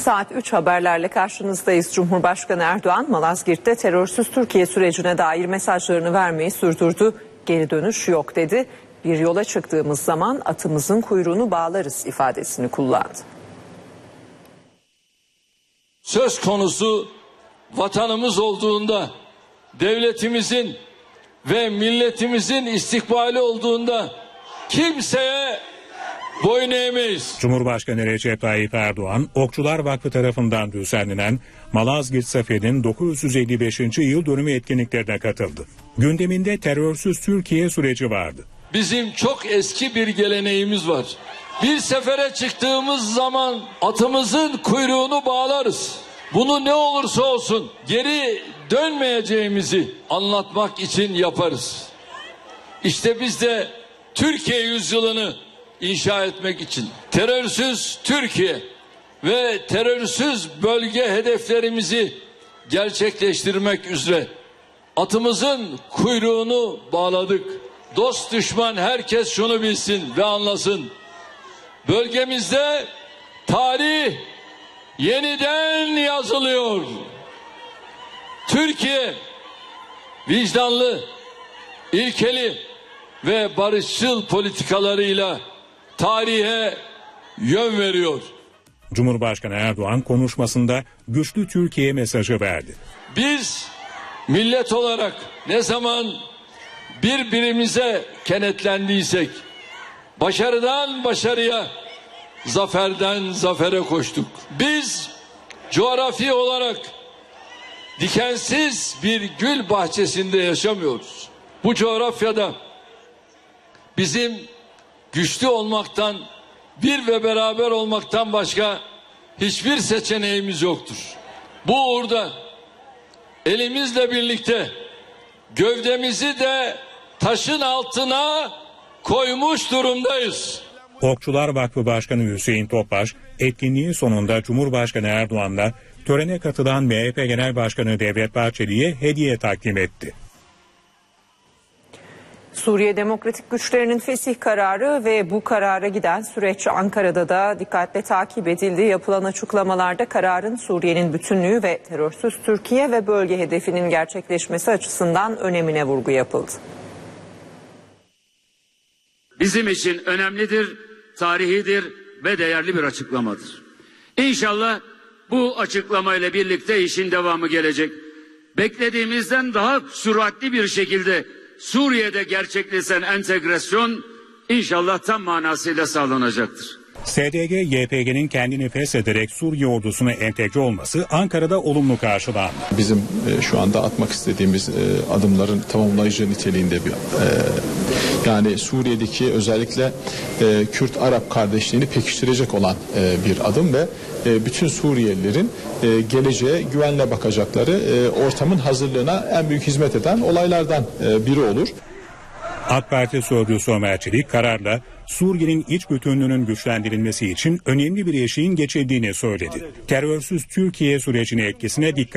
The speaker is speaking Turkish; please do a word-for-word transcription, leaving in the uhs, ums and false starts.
Saat üç haberlerle karşınızdayız. Cumhurbaşkanı Erdoğan, Malazgirt'te terörsüz Türkiye sürecine dair mesajlarını vermeyi sürdürdü. Geri dönüş yok dedi. Bir yola çıktığımız zaman atımızın kuyruğunu bağlarız ifadesini kullandı. Söz konusu vatanımız olduğunda, devletimizin ve milletimizin istikbali olduğunda kimseye boyun eğmeyiz. Cumhurbaşkanı Recep Tayyip Erdoğan, Okçular Vakfı tarafından düzenlenen Malazgirt Zaferi'nin dokuz yüz elli beşinci yıl dönümü etkinliklerine katıldı. Gündeminde terörsüz Türkiye süreci vardı. Bizim çok eski bir geleneğimiz var. Bir sefere çıktığımız zaman atımızın kuyruğunu bağlarız. Bunu ne olursa olsun geri dönmeyeceğimizi anlatmak için yaparız. İşte biz de Türkiye yüzyılını inşa etmek için terörsüz Türkiye ve terörsüz bölge hedeflerimizi gerçekleştirmek üzere atımızın kuyruğunu bağladık. Dost düşman herkes şunu bilsin ve anlasın. Bölgemizde tarih yeniden yazılıyor. Türkiye vicdanlı, ilkeli ve barışçıl politikalarıyla tarihe yön veriyor. Cumhurbaşkanı Erdoğan konuşmasında güçlü Türkiye mesajı verdi. Biz millet olarak ne zaman birbirimize kenetlendiysek başarıdan başarıya, zaferden zafere koştuk. Biz coğrafi olarak dikensiz bir gül bahçesinde yaşamıyoruz. Bu coğrafyada bizim güçlü olmaktan, bir ve beraber olmaktan başka hiçbir seçeneğimiz yoktur. Bu uğurda elimizle birlikte gövdemizi de taşın altına koymuş durumdayız. Okçular Vakfı Başkanı Hüseyin Topbaş, etkinliğin sonunda Cumhurbaşkanı Erdoğan'la törene katılan M H P Genel Başkanı Devlet Bahçeli'ye hediye takdim etti. Suriye Demokratik Güçlerinin fesih kararı ve bu karara giden süreç Ankara'da da dikkatle takip edildi. Yapılan açıklamalarda kararın Suriye'nin bütünlüğü ve terörsüz Türkiye ve bölge hedefinin gerçekleşmesi açısından önemine vurgu yapıldı. Bizim için önemlidir, tarihidir ve değerli bir açıklamadır. İnşallah bu açıklamayla birlikte işin devamı gelecek. Beklediğimizden daha süratli bir şekilde Suriye'de gerçekleşen entegrasyon inşallah tam manasıyla sağlanacaktır. S D G Y P G'nin kendini feshederek Suriye ordusuna entegre olması Ankara'da olumlu karşılandı. Bizim e, şu anda atmak istediğimiz e, adımların tamamlayıcı niteliğinde bir e, yani Suriye'deki özellikle e, Kürt-Arap kardeşliğini pekiştirecek olan e, bir adım ve e, bütün Suriyelilerin e, geleceğe güvenle bakacakları e, ortamın hazırlığına en büyük hizmet eden olaylardan e, biri olur. AK Parti sözcüsü Ömer Çelik kararla Suriye'nin iç bütünlüğünün güçlendirilmesi için önemli bir eşiğin geçildiğini söyledi. Terörsüz Türkiye sürecine etkisine dikkat